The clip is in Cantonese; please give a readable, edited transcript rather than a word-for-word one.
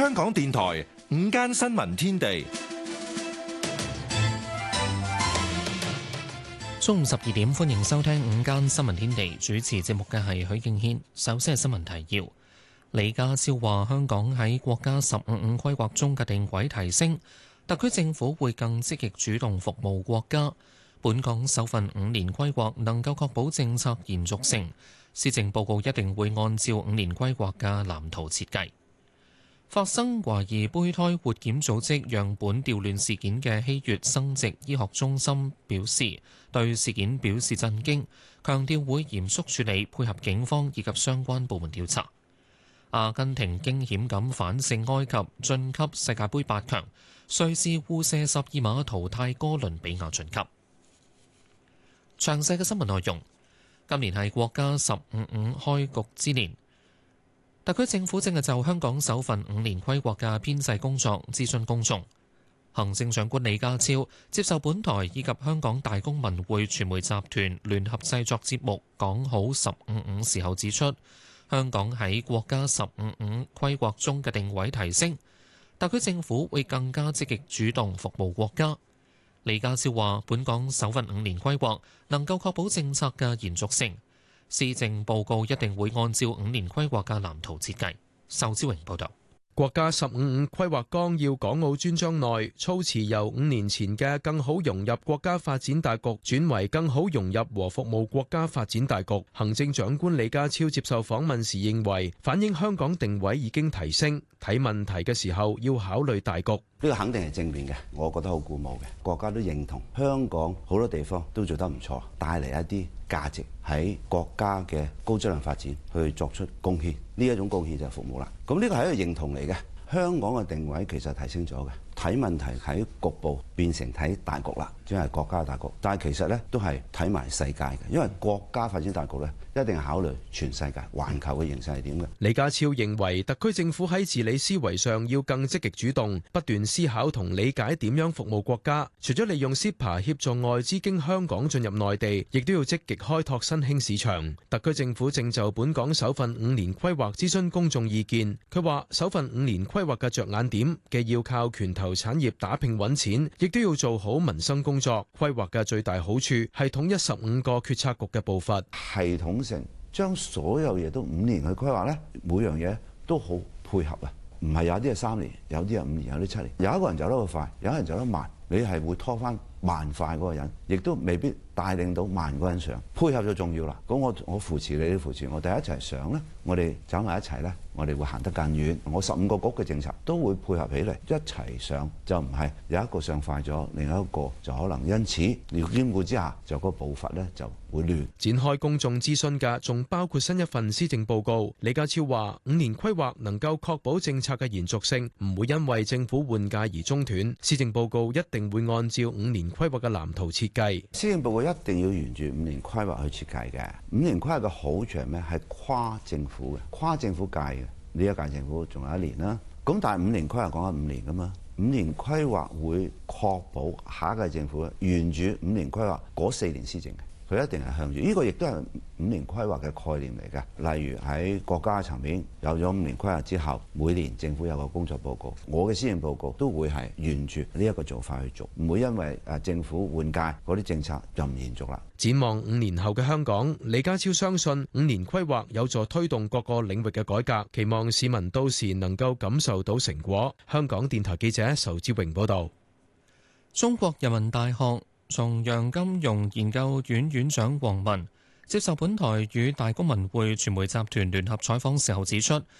香港電台午間新聞天地， 中午12點，歡迎收聽午間新聞天地。主持節目嘅係許敬軒。首先係新聞提要。李家超話：香港喺國家15五規劃中嘅定位提升，特區政府會更積極主動服務國家。本港首份5年規劃能夠確保政策延續性，施政報告一定會按照5年規劃嘅藍圖設計。發生懷疑胚胎活檢組織樣本調亂事件嘅希悅生殖醫學中心表示，對事件表示震驚，強調會嚴肅處理，配合警方以及相關部門調查。阿根廷驚險咁反勝埃及，晉級世界盃8強，瑞士互射12碼淘汰哥倫比亞晉級。詳細嘅新聞內容，今年係國家15五開局之年，特區政府正係就香港首份5年規劃嘅編制工作諮詢公眾。行政長官李家超接受本台以及香港大公文匯傳媒集團聯合製作節目《講好15五》時候指出，香港喺國家15五規劃中嘅定位提升，特區政府會更加積極主動服務國家。李家超話：本港首份5年規劃能夠確保政策嘅延續性，施政報告一定會按照5年規劃嘅藍圖設計。仇志榮報導。 國家15五規劃綱要港澳專章內措辭由5年前嘅更好融入國家發展大局轉為更好融入和服務國家發展大局。行政長官李家超接受訪問時認為，反映香港定位已經提升，睇問題嘅時候要考慮大局。 呢個肯定係正面嘅，我覺得好鼓舞嘅。國家都認同香港好多地方都做得唔錯，帶嚟一啲價值喺國家嘅高質量發展去作出貢獻。呢一種貢獻就係服務啦。咁呢個係一個認同嚟嘅。香港嘅定位其實提升咗嘅，睇問題喺局部變成睇大局啦，即係國家大局。但係其實呢都係睇埋世界嘅，因為國家發展大局呢一定係考慮全世界環球嘅形勢係點嘅。 李家超認為特區政府喺治理思維上要更積極主動，不斷思考同理解點樣服務國家。除咗利用 CEPA 協助外資經香港進入內地，亦都要積極開拓新興市場。特區政府正就本港首份5年規劃諮詢公眾意見。佢話首份5年規劃嘅着眼點既要靠拳頭產業打拼揾錢，亦都要做好民生工作。規劃嘅最大好處係統一15個決策局嘅步伐， 系統性將所有嘢都5年去規劃呢，每樣嘢都好配合啊！唔係有啲係3年，有啲係5年，有啲7年。有一個人走得好快，有一個人走得慢，你係會拖翻慢快嗰個人，亦都未必帶領到慢嗰個人上。配合就重要啦。咁我扶持你，你扶持我，哋一齊上呢，我哋走埋一齊呢，我哋會行得更遠。我15個局嘅政策都會配合起嚟一齊上，就唔係有一個上快咗，另一個就可能因此要兼顧之下，就個步伐呢就會亂。 展開公眾諮詢嘅仲包括新一份施政報告。李家超話5年規劃能夠確保政策嘅延續性，唔會因為政府換屆而中斷。施政報告一定會按照5年規劃嘅藍圖設計。 施政報告一定要沿住5年規劃去設計嘅。5年規劃嘅好處係咩？係跨政府嘅，跨政府界嘅。呢一屆政府仲有1年啦。咁但係5年規劃講緊5年噶嘛，5年規劃會確保下一屆政府沿住5年規劃嗰4年施政嘅。佢一定係向住呢個，亦都係5年規劃嘅概念嚟嘅。例如喺國家層面有咗5年規劃之後，每年政府有個工作報告，我嘅施政報告都會係沿住呢一個做法去做，唔會因為政府換屆嗰啲政策就唔延續啦。 展望5年後嘅香港，李家超相信5年規劃有助推動各個領域嘅改革，期望市民到時能夠感受到成果。香港電台記者仇志榮報導。 中國人民大學重陽金融研究院院長王文接受本台與大公文匯傳媒集團聯合採訪時候指出，